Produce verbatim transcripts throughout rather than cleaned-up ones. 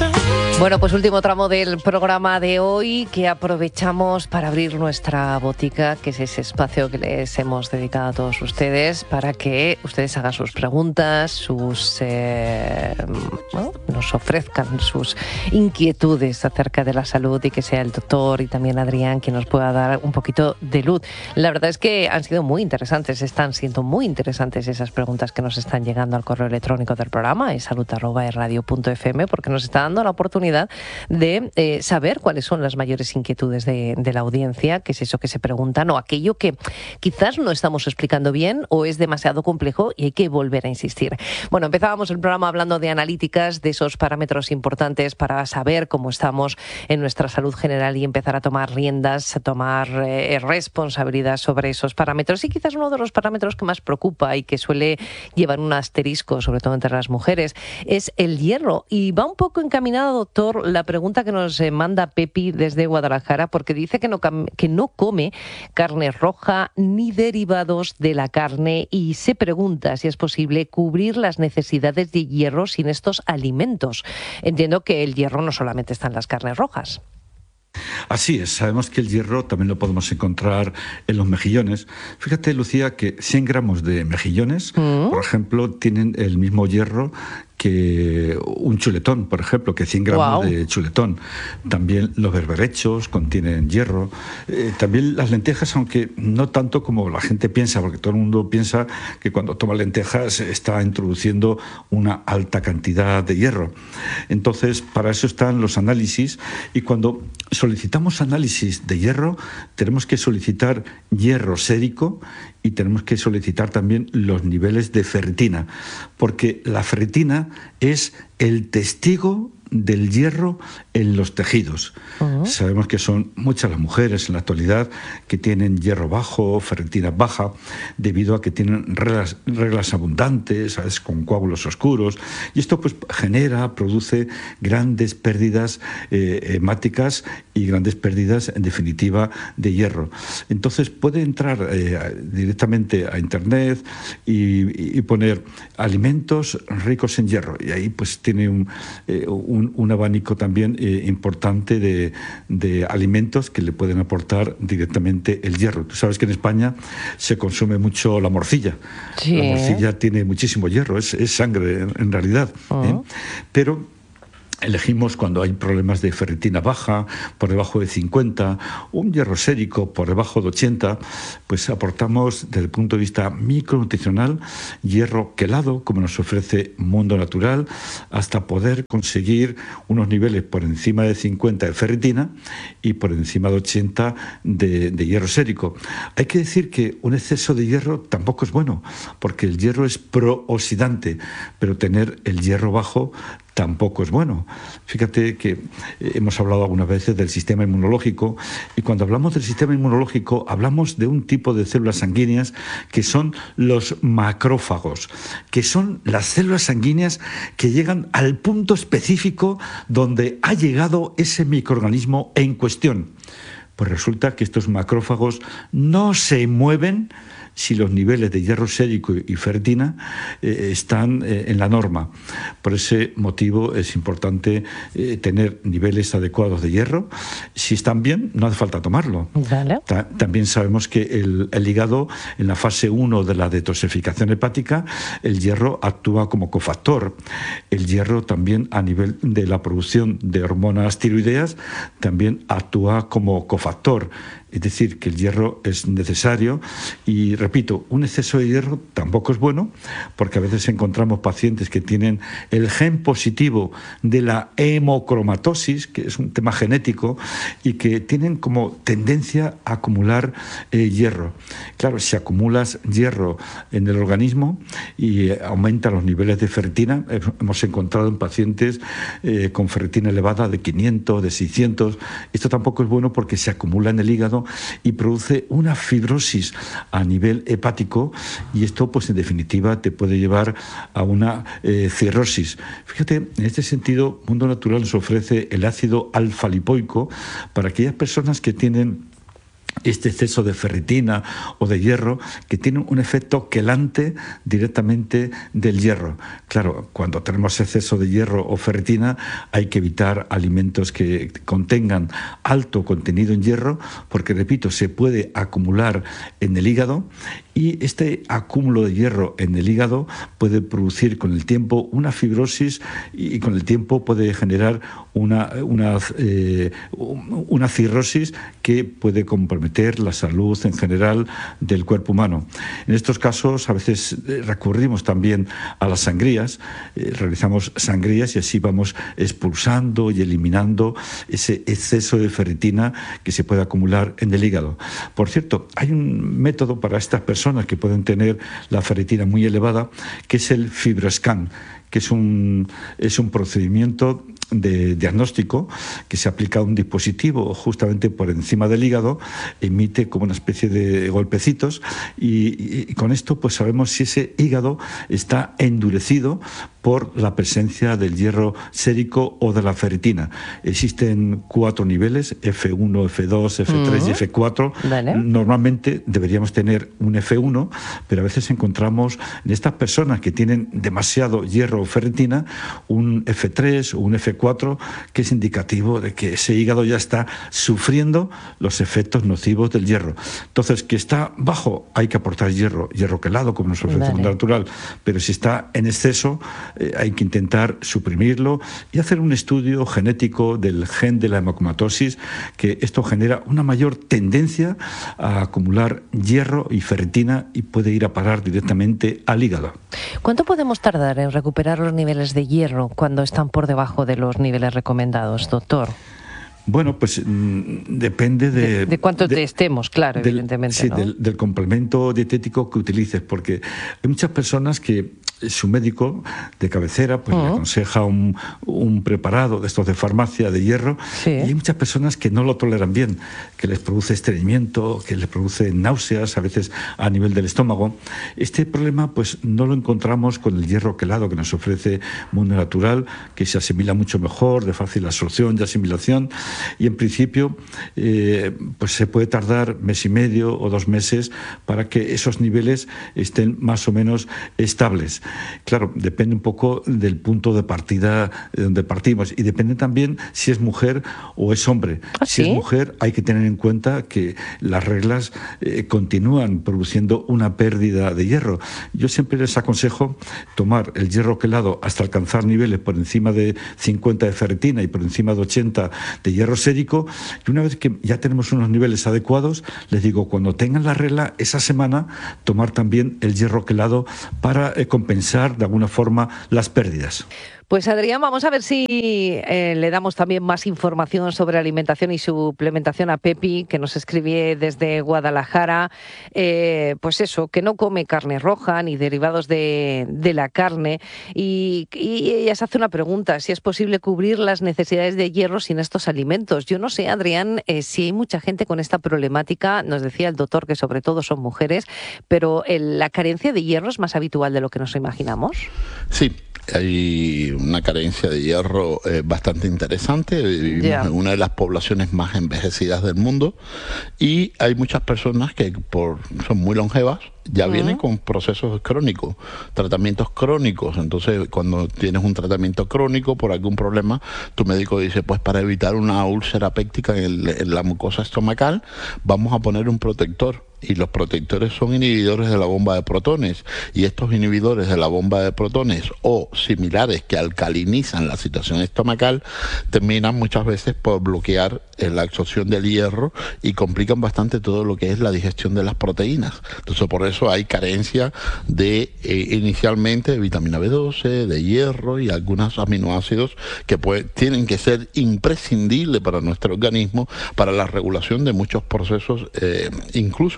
Bueno, pues último tramo del programa de hoy, que aprovechamos para abrir nuestra botica, que es ese espacio que les hemos dedicado a todos ustedes, para que ustedes hagan sus preguntas, sus eh, ¿no? nos ofrezcan sus inquietudes acerca de la salud, y que sea el doctor y también Adrián quien nos pueda dar un poquito de luz. La verdad es que han sido muy interesantes, están siendo muy interesantes esas preguntas que nos están llegando al correo electrónico del programa, es salud arroba erradio punto f m, porque nos está dando la oportunidad de eh, saber cuáles son las mayores inquietudes de, de la audiencia, qué es eso que se preguntan, o aquello que quizás no estamos explicando bien o es demasiado complejo y hay que volver a insistir. Bueno, empezábamos el programa hablando de analíticas, de esos parámetros importantes para saber cómo estamos en nuestra salud general y empezar a tomar riendas, a tomar eh, responsabilidad sobre esos parámetros. Y quizás uno de los parámetros que más preocupa y que suele llevar un asterisco, sobre todo entre las mujeres, es el hierro. Y va un poco encaminado, doctor, la pregunta que nos manda Pepi desde Guadalajara, porque dice que no, que no come carne roja ni derivados de la carne, y se pregunta si es posible cubrir las necesidades de hierro sin estos alimentos. Entiendo que el hierro no solamente está en las carnes rojas. Así es, sabemos que el hierro también lo podemos encontrar en los mejillones. Fíjate, Lucía, que cien gramos de mejillones, mm. por ejemplo, tienen el mismo hierro que un chuletón, por ejemplo, que cien gramos wow. de chuletón. También los berberechos contienen hierro. Eh, también las lentejas, aunque no tanto como la gente piensa, porque todo el mundo piensa que cuando toma lentejas está introduciendo una alta cantidad de hierro. Entonces, para eso están los análisis, y cuando solicitamos análisis de hierro, tenemos que solicitar hierro sérico y tenemos que solicitar también los niveles de ferritina, porque la ferritina es el testigo del hierro en los tejidos. Uh-huh. Sabemos que son muchas las mujeres en la actualidad que tienen hierro bajo, ferritina baja, debido a que tienen reglas, reglas abundantes, ¿sabes?, con coágulos oscuros, y esto pues genera, produce grandes pérdidas eh, hemáticas y grandes pérdidas, en definitiva, de hierro. Entonces puede entrar eh, directamente a internet y, y poner alimentos ricos en hierro, y ahí pues tiene un, eh, un Un, un abanico también eh, importante de, de alimentos que le pueden aportar directamente el hierro. Tú sabes que en España se consume mucho la morcilla. Sí. La morcilla tiene muchísimo hierro, es, es sangre en, en realidad. Uh-huh. ¿eh? Pero elegimos, cuando hay problemas de ferritina baja, por debajo de cincuenta, un hierro sérico por debajo de ochenta, pues aportamos desde el punto de vista micronutricional hierro quelado, como nos ofrece Mundo Natural, hasta poder conseguir unos niveles por encima de cincuenta de ferritina y por encima de ochenta de, de hierro sérico. Hay que decir que un exceso de hierro tampoco es bueno, porque el hierro es prooxidante, pero tener el hierro bajo tampoco es bueno. Fíjate que hemos hablado algunas veces del sistema inmunológico, y cuando hablamos del sistema inmunológico hablamos de un tipo de células sanguíneas que son los macrófagos, que son las células sanguíneas que llegan al punto específico donde ha llegado ese microorganismo en cuestión. Pues resulta que estos macrófagos no se mueven si los niveles de hierro sérico y ferritina eh, están eh, en la norma. Por ese motivo es importante eh, tener niveles adecuados de hierro. Si están bien, no hace falta tomarlo. Vale. Ta- también sabemos que el, el hígado, en la fase uno de la detoxificación hepática, el hierro actúa como cofactor. El hierro también, a nivel de la producción de hormonas tiroideas, también actúa como cofactor. Es decir, que el hierro es necesario, y repito, un exceso de hierro tampoco es bueno, porque a veces encontramos pacientes que tienen el gen positivo de la hemocromatosis, que es un tema genético, y que tienen como tendencia a acumular eh, hierro. Claro, si acumulas hierro en el organismo y eh, aumenta los niveles de ferritina, eh, hemos encontrado en pacientes eh, con ferritina elevada de quinientos, de seiscientos, esto tampoco es bueno porque se acumula en el hígado y produce una fibrosis a nivel hepático, y esto pues en definitiva te puede llevar a una eh, cirrosis. Fíjate, en este sentido Mundo Natural nos ofrece el ácido alfa-lipoico para aquellas personas que tienen este exceso de ferritina o de hierro, que tiene un efecto quelante directamente del hierro. Claro, cuando tenemos exceso de hierro o ferritina hay que evitar alimentos que contengan alto contenido en hierro, porque, repito, se puede acumular en el hígado, y este acúmulo de hierro en el hígado puede producir con el tiempo una fibrosis, y con el tiempo puede generar una, una, eh, una cirrosis que puede comprometer la salud en general del cuerpo humano. En estos casos a veces recurrimos también a las sangrías, eh, realizamos sangrías y así vamos expulsando y eliminando ese exceso de ferritina que se puede acumular en el hígado. Por cierto, hay un método para estas personas que pueden tener la ferritina muy elevada, que es el FibroScan, que es un, es un procedimiento de diagnóstico que se aplica a un dispositivo justamente por encima del hígado, emite como una especie de golpecitos, y, y, y con esto pues sabemos si ese hígado está endurecido por la presencia del hierro sérico o de la ferritina. Existen cuatro niveles, F uno, F dos, F tres uh-huh. y F cuatro. Vale. Normalmente deberíamos tener un F uno, pero a veces encontramos en estas personas que tienen demasiado hierro o ferritina un F tres o un F cuatro, que es indicativo de que ese hígado ya está sufriendo los efectos nocivos del hierro. Entonces, que está bajo, hay que aportar hierro, hierro quelado, como nos ofrece el mundo natural, pero si está en exceso, eh, hay que intentar suprimirlo y hacer un estudio genético del gen de la hemocromatosis, que esto genera una mayor tendencia a acumular hierro y ferritina y puede ir a parar directamente al hígado. ¿Cuánto podemos tardar en recuperar los niveles de hierro cuando están por debajo de los niveles recomendados, doctor? Bueno, pues mmm, depende de... De, de cuánto de, te estemos, claro, del, evidentemente. Sí, ¿no? del, del complemento dietético que utilices, porque hay muchas personas que su médico de cabecera pues uh-huh. le aconseja un, un preparado de estos de farmacia de hierro, sí. y hay muchas personas que no lo toleran bien, que les produce estreñimiento, que les produce náuseas, a veces a nivel del estómago. Este problema pues no lo encontramos con el hierro quelado que nos ofrece Mundo Natural, que se asimila mucho mejor, de fácil absorción y asimilación, y en principio eh, pues se puede tardar mes y medio o dos meses para que esos niveles estén más o menos estables. Claro, depende un poco del punto de partida de donde partimos, y depende también si es mujer o es hombre. ¿Ah, si sí? es mujer, hay que tener en cuenta que las reglas eh, continúan produciendo una pérdida de hierro. Yo siempre les aconsejo tomar el hierro quelado hasta alcanzar niveles por encima de cincuenta de ferritina y por encima de ochenta de hierro sérico, y una vez que ya tenemos unos niveles adecuados, les digo, cuando tengan la regla esa semana, tomar también el hierro quelado para eh, compensar de alguna forma las pérdidas. Pues Adrián, vamos a ver si eh, le damos también más información sobre alimentación y suplementación a Pepi, que nos escribe desde Guadalajara. Eh, pues eso, que no come carne roja ni derivados de, de la carne. Y, y ella se hace una pregunta, si es posible cubrir las necesidades de hierro sin estos alimentos. Yo no sé, Adrián, eh, si hay mucha gente con esta problemática. Nos decía el doctor que sobre todo son mujeres, pero el, la carencia de hierro es más habitual de lo que nos imaginamos. Sí. Hay una carencia de hierro eh, bastante interesante. Vivimos yeah. en una de las poblaciones más envejecidas del mundo, y hay muchas personas que por son muy longevas, ya uh-huh. vienen con procesos crónicos, tratamientos crónicos. Entonces, cuando tienes un tratamiento crónico por algún problema, tu médico dice, pues para evitar una úlcera péptica en, el, en la mucosa estomacal, vamos a poner un protector. Y los protectores son inhibidores de la bomba de protones, y estos inhibidores de la bomba de protones o similares que alcalinizan la situación estomacal terminan muchas veces por bloquear la absorción del hierro y complican bastante todo lo que es la digestión de las proteínas. Entonces, por eso hay carencia de eh, inicialmente de vitamina B doce, de hierro y algunos aminoácidos que puede, tienen que ser imprescindibles para nuestro organismo, para la regulación de muchos procesos, eh, incluso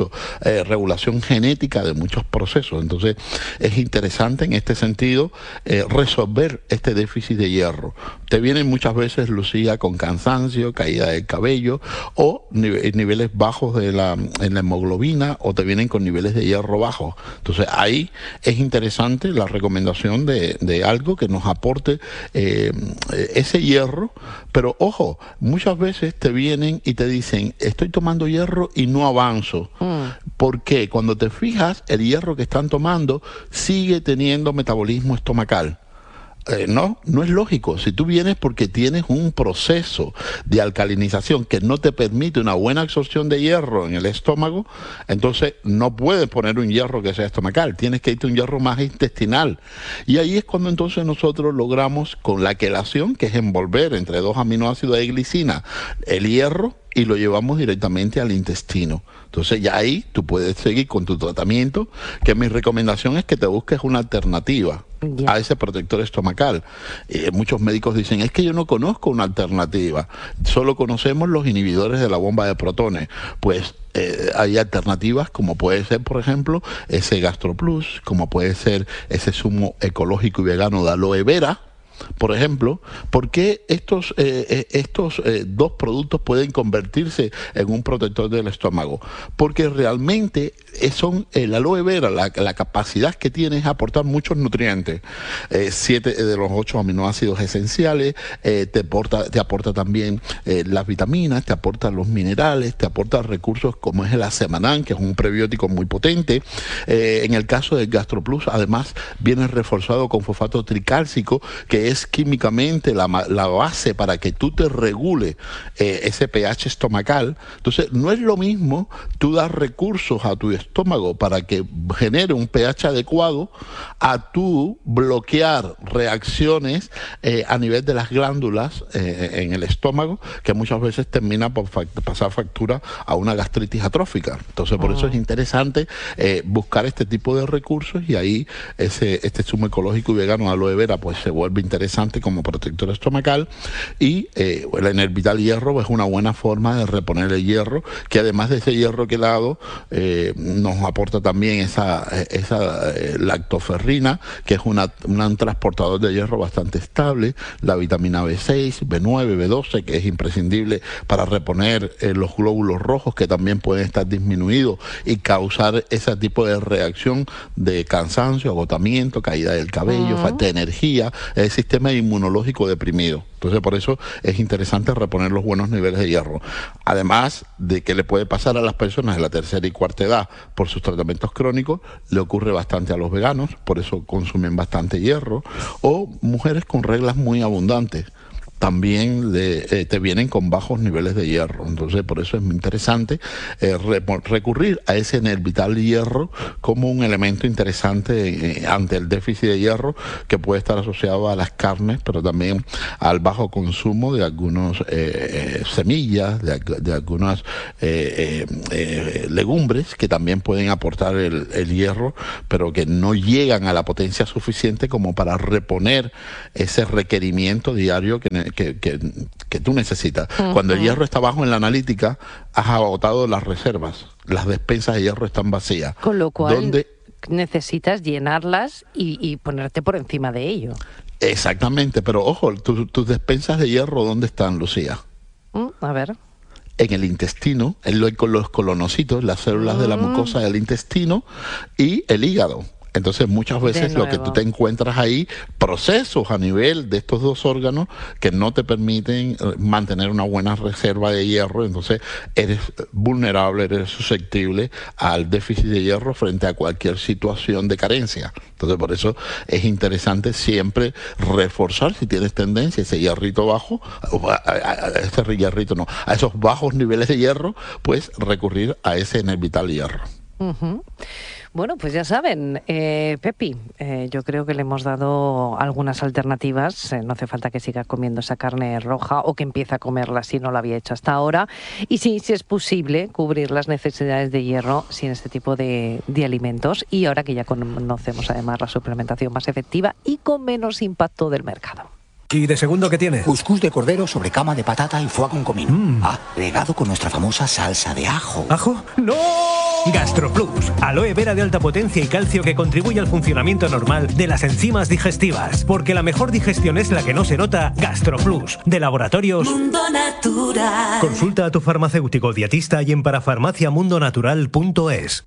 sentido, eh, regulación genética de muchos procesos. Entonces es interesante en este sentido eh, resolver este déficit de hierro. Te vienen muchas veces, Lucía, con cansancio, caída del cabello o nive niveles bajos de la, en la hemoglobina, o te vienen con niveles de hierro bajos. Entonces ahí es interesante la recomendación de, de algo que nos aporte eh, ese hierro. Pero ojo, muchas veces te vienen y te dicen, estoy tomando hierro y no avanzo. Mm. ¿Por qué? Cuando te fijas, el hierro que están tomando sigue teniendo metabolismo estomacal. Eh, no, no es lógico. Si tú vienes porque tienes un proceso de alcalinización que no te permite una buena absorción de hierro en el estómago, entonces no puedes poner un hierro que sea estomacal, tienes que irte a un hierro más intestinal. Y ahí es cuando entonces nosotros logramos con la quelación, que es envolver entre dos aminoácidos de glicina el hierro, y lo llevamos directamente al intestino. Entonces ya ahí tú puedes seguir con tu tratamiento, que mi recomendación es que te busques una alternativa yeah. a ese protector estomacal. Eh, muchos médicos dicen, es que yo no conozco una alternativa, solo conocemos los inhibidores de la bomba de protones. Pues eh, hay alternativas como puede ser, por ejemplo, ese GastroPlus, como puede ser ese zumo ecológico y vegano de aloe vera. Por ejemplo, ¿por qué estos, eh, estos eh, dos productos pueden convertirse en un protector del estómago? Porque realmente son el aloe vera, la, la capacidad que tiene es aportar muchos nutrientes. Eh, siete de los ocho aminoácidos esenciales, eh, te, aporta, te aporta también eh, las vitaminas, te aporta los minerales, te aporta recursos como es el Acemanán, que es un prebiótico muy potente. Eh, en el caso del GastroPlus, además, viene reforzado con fosfato tricálcico, que es químicamente la, la base para que tú te regule eh, ese pH estomacal. Entonces, no es lo mismo tú dar recursos a tu estómago para que genere un pH adecuado a tú bloquear reacciones eh, a nivel de las glándulas eh, en el estómago, que muchas veces termina por fact pasar factura a una gastritis atrófica. Entonces, por oh. eso es interesante eh, buscar este tipo de recursos, y ahí ese, este zumo ecológico y vegano de aloe vera pues se vuelve interesante como protector estomacal. Y eh, el Enervital Hierro es una buena forma de reponer el hierro, que además de ese hierro quelado eh, nos aporta también esa, esa eh, lactoferrina, que es una, una, un transportador de hierro bastante estable, la vitamina B seis, B nueve, B doce, que es imprescindible para reponer eh, los glóbulos rojos, que también pueden estar disminuidos y causar ese tipo de reacción de cansancio, agotamiento, caída del cabello, uh-huh. falta de energía, el sistema inmunológico deprimido. Entonces, por eso es interesante reponer los buenos niveles de hierro. Además de que le puede pasar a las personas de la tercera y cuarta edad por sus tratamientos crónicos, le ocurre bastante a los veganos, por eso consumen bastante hierro, o mujeres con reglas muy abundantes. También de, eh, te vienen con bajos niveles de hierro. Entonces, por eso es muy interesante eh, re recurrir a ese Enervital Hierro como un elemento interesante eh, ante el déficit de hierro, que puede estar asociado a las carnes, pero también al bajo consumo de algunas eh, semillas, de, de algunas eh, eh, eh, legumbres, que también pueden aportar el, el hierro, pero que no llegan a la potencia suficiente como para reponer ese requerimiento diario que Que, que, que tú necesitas. Uh-huh. Cuando el hierro está bajo en la analítica, has agotado las reservas, las despensas de hierro están vacías. Con lo cual ¿Dónde? necesitas llenarlas y, y ponerte por encima de ello. Exactamente, pero ojo, tu, tus despensas de hierro, ¿dónde están, Lucía? Uh, a ver. En el intestino, en lo, con los colonocitos, las células uh-huh. de la mucosa del intestino y el hígado. Entonces muchas veces lo que tú te encuentras ahí, procesos a nivel de estos dos órganos que no te permiten mantener una buena reserva de hierro. Entonces eres vulnerable, eres susceptible al déficit de hierro frente a cualquier situación de carencia. Entonces por eso es interesante siempre reforzar, si tienes tendencia, ese hierrito bajo, a ese hierrito no, a esos bajos niveles de hierro, pues recurrir a ese Enervital Hierro. Uh-huh. Bueno, pues ya saben, eh, Pepi, eh, yo creo que le hemos dado algunas alternativas. Eh, no hace falta que siga comiendo esa carne roja o que empiece a comerla si no lo había hecho hasta ahora. Y sí, sí es posible cubrir las necesidades de hierro sin este tipo de, de alimentos. Y ahora que ya conocemos además la suplementación más efectiva y con menos impacto del mercado. ¿Y de segundo qué tiene? Cuscús de cordero sobre cama de patata y foie con comino. Mm. Ah, regado con nuestra famosa salsa de ajo. ¿Ajo? ¡No! GastroPlus, aloe vera de alta potencia y calcio que contribuye al funcionamiento normal de las enzimas digestivas. Porque la mejor digestión es la que no se nota. GastroPlus, de Laboratorios Mundo Natural. Consulta a tu farmacéutico dietista y en parafarmaciamundonatural punto es.